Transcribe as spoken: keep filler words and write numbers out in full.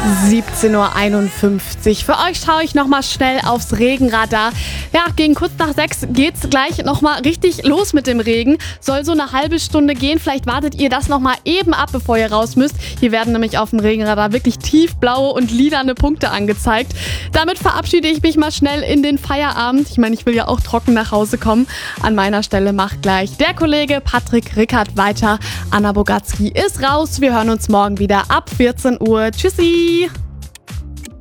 siebzehn Uhr einundfünfzig. Für euch schaue ich nochmal schnell aufs Regenradar. Ja, gegen kurz nach sechs geht's gleich nochmal richtig los mit dem Regen. Soll so eine halbe Stunde gehen. Vielleicht wartet ihr das nochmal eben ab, bevor ihr raus müsst. Hier werden nämlich auf dem Regenradar wirklich tiefblaue und lilane Punkte angezeigt. Damit verabschiede ich mich mal schnell in den Feierabend. Ich meine, ich will ja auch trocken nach Hause kommen. An meiner Stelle macht gleich der Kollege Patrick Rickert weiter. Anna Bogatzki ist raus. Wir hören uns morgen wieder ab vierzehn Uhr. Tschüssi!